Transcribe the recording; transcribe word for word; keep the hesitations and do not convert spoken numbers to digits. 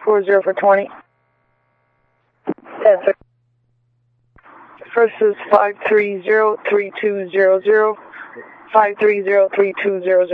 four zero for twenty. Yes, sir. First is five three zero three two zero zero. five three zero three two zero zero.